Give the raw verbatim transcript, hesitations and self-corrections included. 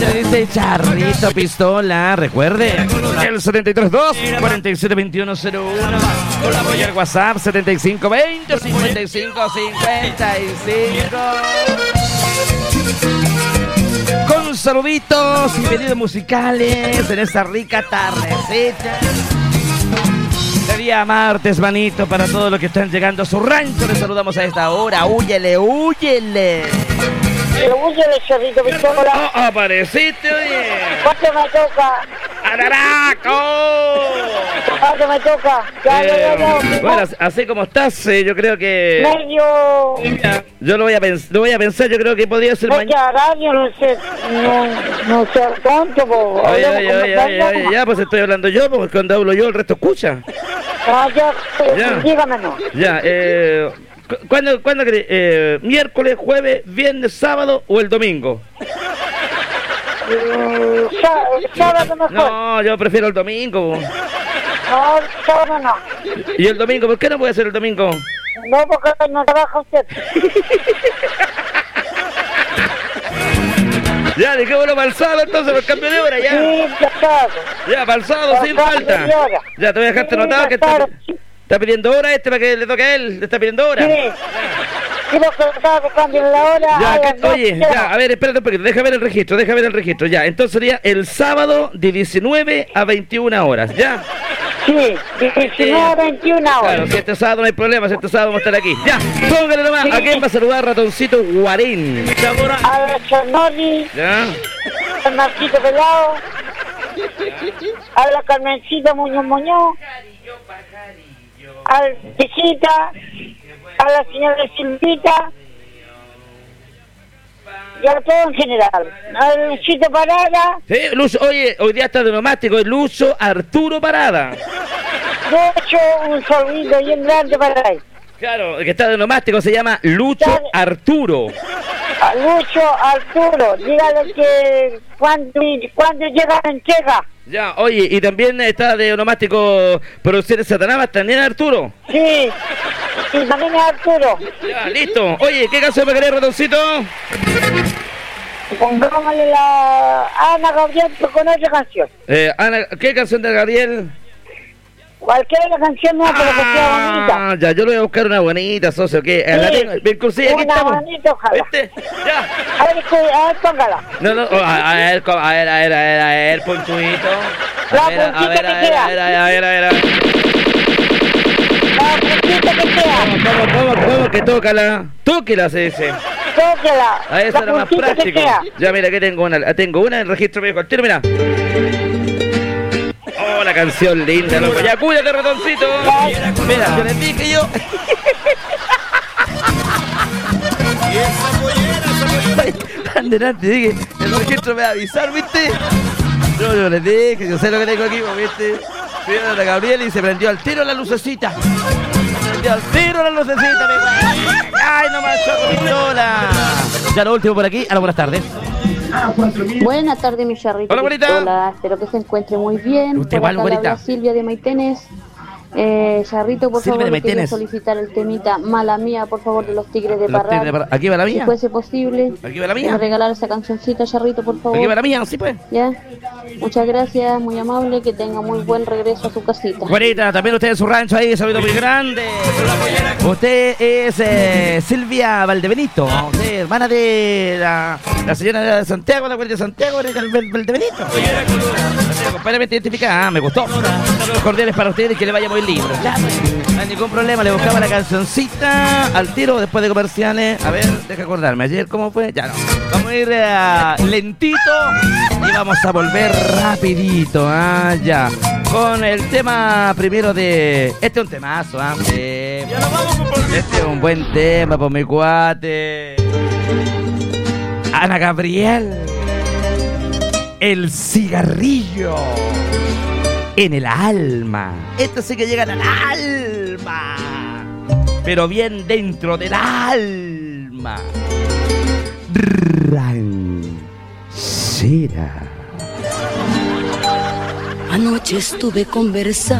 Dice Charrito Pistola, recuerde, el setenta y tres dos, cuarenta y siete veintiuno cero uno, y el WhatsApp setenta y cinco veinte, cincuenta y cinco cincuenta y cinco. Con saluditos y pedidos musicales en esta rica tardecita. Día martes, manito, para todos los que están llegando a su rancho. Les saludamos a esta hora. ¡Húyele, húyele! Húyele, Charrito Pistola. Oh, apareciste, oye. ¿Cuánto me toca? ¡Araraco! ¿Cuánto me toca? Ya, Eh, ya, ya, ya. bueno, así como estás, eh, yo creo que... Medio... Yo lo voy a, pens lo voy a pensar, yo creo que podría ser mañana. Mucha radio, no sé, no, no sé cuánto, po. Oye, Hablemos oye, con oye, los oye, daños, oye, ¿no? ya, pues estoy hablando yo, porque cuando hablo yo el resto escucha. Ah, ya, Ya. dígame, no. Ya, eh... cu- ¿Cuándo, cuándo querés? Eh, ¿Miércoles, jueves, viernes, sábado o el domingo? Mm, sá- sábado mejor. No, yo prefiero el domingo. No, sábado no. ¿Y el domingo? ¿Por qué no puede ser el domingo? No, porque no trabaja usted. Ya, dejémoslo para el sábado entonces, por el cambio de hora, ya. Sí, ya está. Ya, para el sábado sin Por falta. cambio de hora. Ya, te voy a dejarte Sí, anotado ya que está, está. está pidiendo hora este para que le toque a él. Le está pidiendo hora. Sí. Quiero que cada que cambien la hora. Ya, a que- las dos, oye, ya. ya, a ver, espérate un poquito, deja ver el registro, deja ver el registro, ya. Entonces sería el sábado de diecinueve a veintiuna horas, ¿ya? Sí, de diecinueve a veintiuna Claro, horas. si este sábado no hay problema, si este sábado vamos a estar aquí. Ya, póngale nomás, ¿a quién va a saludar Ratoncito Guarín? A la Chanoli, ¿Ya? al Marquito Pelado, a la Carmencita Muñoz Muñoz, al Pisita, a la señora Silvita y a todo en general. Al Luchito Parada, Sí, Lucho, oye, hoy día está de nomástico, es Lucho Arturo Parada. de hecho un saludito bien grande para él. Claro, el que está de nomástico se llama Lucho Dale. Arturo. A Lucho Arturo, dígale que cuando, cuando llega la entrega. Ya, oye, y también está de onomástico Producciones Satanás, también Arturo. Sí, y también es Arturo. Ya, listo. Oye, ¿qué canción me querés, Ratoncito? Pongámosle la Ana Gabriel con otra canción. Eh, Ana, ¿qué canción de Gabriel? Cualquier canción no, pero que sea bonita. Ah, ya, yo le voy a buscar una bonita, socio, ¿qué? Eh, la Sí, tengo, bien cursilla, aquí una estamos. bonita, ojalá. ¿Viste? Ya. A ver, escu- a ver, póngala. No, no, oh, a, a ver, co- a ver, a ver, a ver, a ver, Ponchuito. La A ver, a puntita ver, que a ver, queda. a ver, a ver, a ver, a ver, a ver. La puntita que sea. ¿Cómo, cómo, cómo, cómo que tócala? Tóquela, se dice. Tóquela. A eso La era más puntita que práctico. sea. Ya, mira, que tengo una, tengo una en el registro viejo al tiro, mira. Oh, la canción linda, loco. Ya, cuídate, Ratoncito. Mira, yo les dije yo. Adelante, dije, el registro me va a avisar, ¿viste? Yo, yo les dije, yo sé lo que tengo aquí, ¿viste? Vieron a la Gabriela y se prendió al tiro la lucecita. Se prendió al tiro la lucecita, mi güey. Ay, no más, choco, pistola. Ya lo último por aquí, a las buenas tardes. Buenas tardes, mi charrito. Hola, bonita. Hola, espero que se encuentre muy bien. Usted Por igual, acá le bonita. habla Silvia de Maitenes. Eh, Charrito, por Silvia de favor, le quería Maitenes. solicitar el temita Mala Mía, por favor, de los Tigres de Los tigres de Parral. Parral. ¿Aquí va la Si mía? fuese posible, ¿Aquí va la que mía? me regalara esa cancioncita, Charrito, por favor. ¿Aquí va la mía? Sí, pues. Ya. Muchas gracias, muy amable, que tenga muy buen regreso a su casita. Buenita, también usted en su rancho ahí, saludo muy grande. Usted es eh, Silvia Valdebenito, usted es hermana de la, la señora de Santiago, la guardia de Santiago de Val- Valdebenito. Completamente identificada, ah, me gustó. Saludos cordiales para ustedes y que le vaya muy lindo. Ya, no hay ningún problema, le buscaba la cancioncita al tiro después de comerciales. A ver, deja acordarme, ayer cómo fue, ya no. Vamos a ir eh, lentito y vamos a volver rapidito, ah, ya. Con el tema primero de... Este es un temazo, ah, sí. Este es un buen tema por mi cuate. Ana Gabriel. El cigarrillo en el alma. Esto sí que llega al alma, pero bien dentro del alma. Ranchera. Anoche estuve conversando